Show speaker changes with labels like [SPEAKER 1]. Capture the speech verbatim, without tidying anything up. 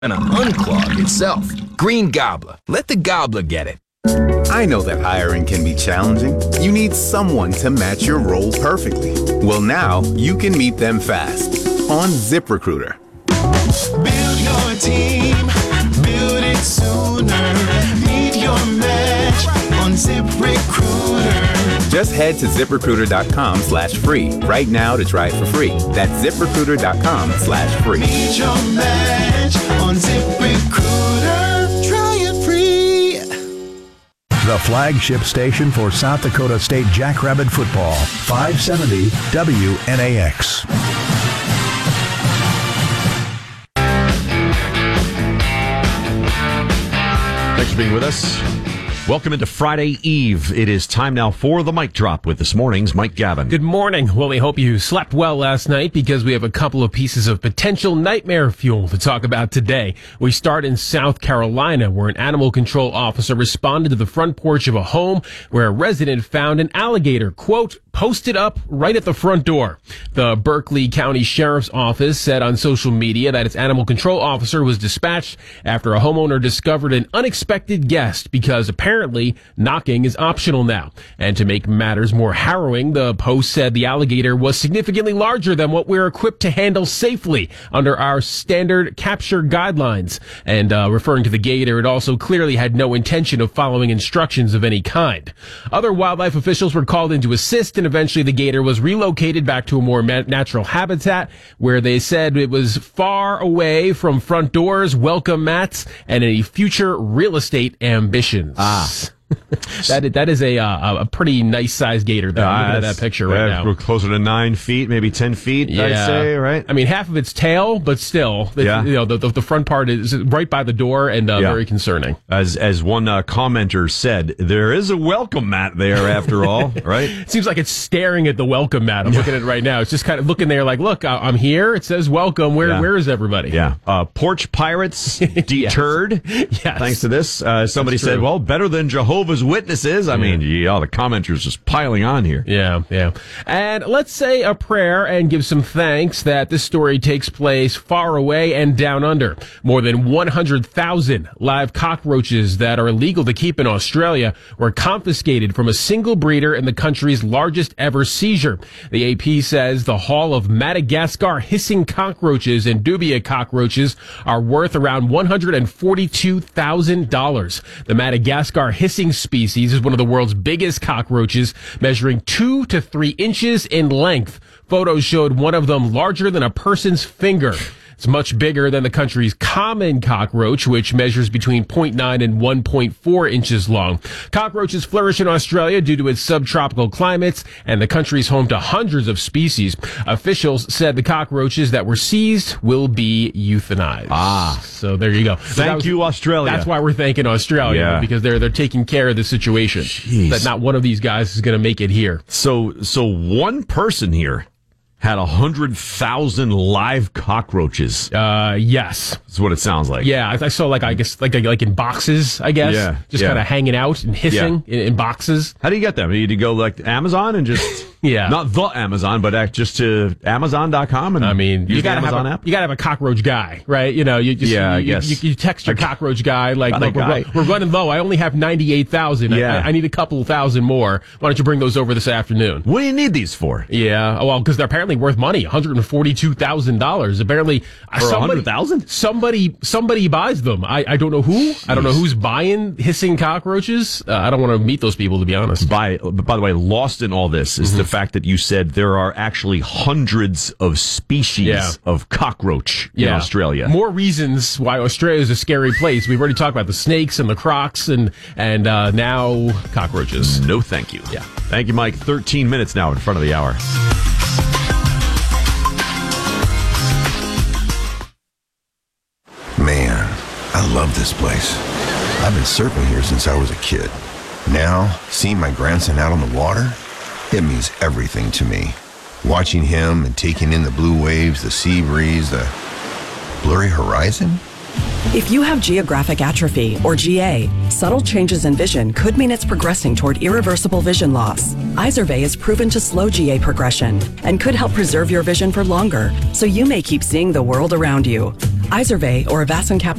[SPEAKER 1] and unclog itself. Green Gobbler. Let the gobbler get it.
[SPEAKER 2] I know that hiring can be challenging. You need someone to match your role perfectly. Well, now you can meet them fast on ZipRecruiter.
[SPEAKER 3] Build your team, build it sooner. Meet your match on ZipRecruiter.
[SPEAKER 2] Just head to ZipRecruiter.com slash free right now to try it for free. That's ZipRecruiter.com slash free.
[SPEAKER 3] Meet your match on ZipRecruiter. Try it free.
[SPEAKER 4] The flagship station for South Dakota State Jackrabbit football, five seventy W N A X.
[SPEAKER 5] Thanks for being with us. Welcome into Friday Eve. It is time now for the Mic Drop with this morning's Mike Gavin.
[SPEAKER 6] Good morning. Well, we hope you slept well last night because we have a couple of pieces of potential nightmare fuel to talk about today. We start in South Carolina, where an animal control officer responded to the front porch of a home where a resident found an alligator, quote, posted up right at the front door. The Berkeley County Sheriff's Office said on social media that its animal control officer was dispatched after a homeowner discovered an unexpected guest because apparently knocking is optional now. And to make matters more harrowing, the post said the alligator was significantly larger than what we're equipped to handle safely under our standard capture guidelines. And uh, referring to the gator, it also clearly had no intention of following instructions of any kind. Other wildlife officials were called in to assist, and eventually the gator was relocated back to a more ma- natural habitat where they said it was far away from front doors, welcome mats, and any future real estate ambitions.
[SPEAKER 5] Ah.
[SPEAKER 6] that, that is a uh, a pretty nice sized gator there.
[SPEAKER 5] Uh,
[SPEAKER 6] Looking at that picture right now.
[SPEAKER 5] We're closer to nine feet, maybe ten feet,
[SPEAKER 6] Yeah.
[SPEAKER 5] I'd say, right?
[SPEAKER 6] I mean, half of its tail, but still, the,
[SPEAKER 5] Yeah.
[SPEAKER 6] you know, the, the, the front part is right by the door and uh,
[SPEAKER 5] Yeah.
[SPEAKER 6] very concerning.
[SPEAKER 5] As as one uh, commenter said, there is a welcome mat there after all, right?
[SPEAKER 6] It seems like it's staring at the welcome mat. I'm looking at it right now. It's just kind of looking there like, look, I- I'm here. It says welcome. Where
[SPEAKER 5] Yeah.
[SPEAKER 6] Where is everybody?
[SPEAKER 5] Yeah. Uh, porch pirates deterred.
[SPEAKER 6] Yes.
[SPEAKER 5] Thanks to this. Uh, somebody
[SPEAKER 6] That's
[SPEAKER 5] said,
[SPEAKER 6] true.
[SPEAKER 5] well, better than Jehovah's Witnesses. I mean, yeah, the commenters just piling on here.
[SPEAKER 6] Yeah, yeah. And let's say a prayer and give some thanks that this story takes place far away and down under. More than one hundred thousand live cockroaches that are illegal to keep in Australia were confiscated from a single breeder in the country's largest ever seizure. The A P says the haul of Madagascar hissing cockroaches and dubia cockroaches are worth around one hundred forty-two thousand dollars. The Madagascar hissing species is one of the world's biggest cockroaches, measuring two to three inches in length. Photos showed one of them larger than a person's finger. It's much bigger than the country's common cockroach, which measures between zero point nine and one point four inches long. Cockroaches flourish in Australia due to its subtropical climates, and the country's home to hundreds of species. Officials said the cockroaches that were seized will be euthanized.
[SPEAKER 5] Ah.
[SPEAKER 6] So there you go.
[SPEAKER 5] Thank
[SPEAKER 6] was-
[SPEAKER 5] you, Australia.
[SPEAKER 6] That's why we're thanking Australia,
[SPEAKER 5] Yeah.
[SPEAKER 6] because they're they're taking care of the situation.
[SPEAKER 5] Jeez.
[SPEAKER 6] That not one of these guys is going to make it here.
[SPEAKER 5] So, so one person here had a hundred thousand live cockroaches.
[SPEAKER 6] Uh, yes.
[SPEAKER 5] That's what it sounds like.
[SPEAKER 6] Yeah, I, I saw like I guess like like in boxes, I guess.
[SPEAKER 5] Yeah,
[SPEAKER 6] just
[SPEAKER 5] yeah.
[SPEAKER 6] kind of hanging out and hissing in, in boxes.
[SPEAKER 5] How do you get them? You need to go like Amazon and just
[SPEAKER 6] Yeah.
[SPEAKER 5] not the Amazon, but act just to Amazon dot com and
[SPEAKER 6] I mean,
[SPEAKER 5] use
[SPEAKER 6] you
[SPEAKER 5] the
[SPEAKER 6] gotta have
[SPEAKER 5] Amazon
[SPEAKER 6] a,
[SPEAKER 5] app.
[SPEAKER 6] you gotta have a cockroach guy, right? You know, you just
[SPEAKER 5] Yeah, I
[SPEAKER 6] you,
[SPEAKER 5] guess.
[SPEAKER 6] you, you text your
[SPEAKER 5] I got-
[SPEAKER 6] cockroach guy like,
[SPEAKER 5] got a
[SPEAKER 6] look, we're,
[SPEAKER 5] guy.
[SPEAKER 6] ru- we're running low. I only have ninety eight thousand.
[SPEAKER 5] Yeah.
[SPEAKER 6] I, I need a couple thousand more. Why don't you bring those over this afternoon?
[SPEAKER 5] What do you need these for?
[SPEAKER 6] Yeah, oh, well, because they're apparently worth money, one hundred forty-two thousand dollars. Apparently, uh,
[SPEAKER 5] For
[SPEAKER 6] somebody-
[SPEAKER 5] one hundred thousand?
[SPEAKER 6] Somebody, somebody buys them. I, I don't know who. I don't know who's buying hissing cockroaches. Uh, I don't want to meet those people, to be honest.
[SPEAKER 5] By by the way, lost in all this is
[SPEAKER 6] Mm-hmm.
[SPEAKER 5] the fact that you said there are actually hundreds of species
[SPEAKER 6] Yeah.
[SPEAKER 5] of cockroach in Australia.
[SPEAKER 6] More reasons why Australia is a scary place. We've already talked about the snakes and the crocs and and uh, now cockroaches.
[SPEAKER 5] No, thank you.
[SPEAKER 6] Yeah.
[SPEAKER 5] Thank you, Mike. thirteen minutes now in front of the hour.
[SPEAKER 7] Man, I love this place. I've been surfing here since I was a kid. Now, seeing my grandson out on the water, it means everything to me. Watching him and taking in the blue waves, the sea breeze, the blurry horizon.
[SPEAKER 8] If you have geographic atrophy, or G A, subtle changes in vision could mean it's progressing toward irreversible vision loss. Izervay is proven to slow G A progression and could help preserve your vision for longer, so you may keep seeing the world around you. Izervay or avastin cap